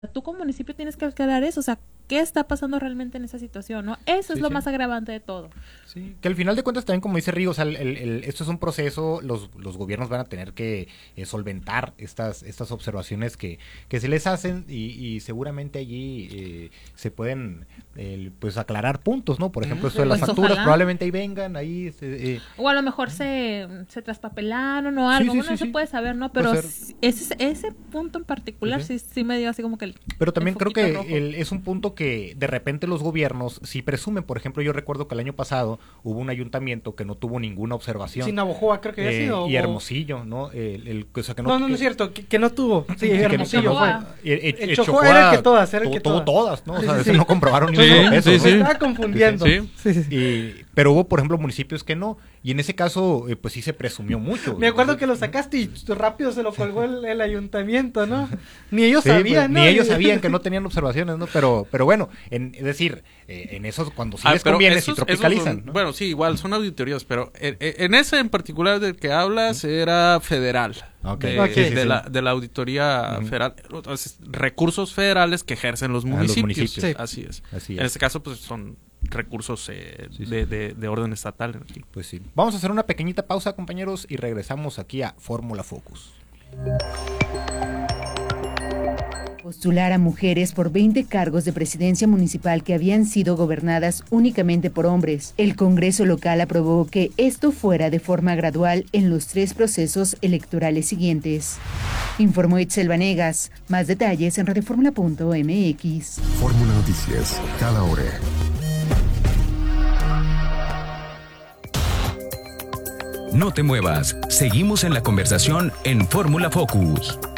Tú como municipio tienes que aclarar eso, o sea, ¿qué está pasando realmente en esa situación, no? Eso es lo más agravante de todo. Sí, que al final de cuentas también, como dice Rigo, o sea, esto es un proceso, los gobiernos van a tener que solventar estas observaciones que se les hacen y seguramente allí se pueden pues aclarar puntos, ¿no? Por ejemplo, esto de las Pues facturas, ojalá. probablemente ahí vengan, ahí... O a lo mejor se traspapelaron o algo, no se puede saber, ¿no? Pero ese punto en particular sí me dio así como que pero también creo que rojo. es un punto que de repente los gobiernos sí presumen. Por ejemplo, yo recuerdo que el año pasado hubo un ayuntamiento que no tuvo ninguna observación. Sí, Navojoa creo que había sido. Y Hermosillo, ¿no? O sea, que no es cierto, que no tuvo. Sí, Hermosillo fue. El Chojoa era el que todas, tuvo todas, ¿no? O sea, no comprobaron ni un solo peso. Me estaba confundiendo. Pero hubo, por ejemplo, municipios que no. Y en ese caso, pues sí se presumió mucho. Me acuerdo que lo sacaste y rápido se lo colgó el ayuntamiento, ¿no? Ni ellos sabían, ¿no? Ni ellos sabían que no tenían observaciones, ¿no? Pero bueno, es decir, en esos, cuando sí les conviene, sí tropicalizan, ¿no? Bueno, sí, igual, son auditorías, pero en ese en particular del que hablas era federal. De la auditoría federal. Entonces, recursos federales que ejercen los municipios. Sí. Así es. En este caso, pues son recursos de orden estatal. En fin. Pues sí. Vamos a hacer una pequeñita pausa, compañeros, y regresamos aquí a Fórmula Focus. Postular a mujeres por 20 cargos de presidencia municipal que habían sido gobernadas únicamente por hombres. El Congreso local aprobó que esto fuera de forma gradual en los 3 procesos electorales siguientes. Informó Itzel Vanegas. Más detalles en radioformula.mx. Fórmula Noticias, cada hora. No te muevas. Seguimos en la conversación en Fórmula Focus.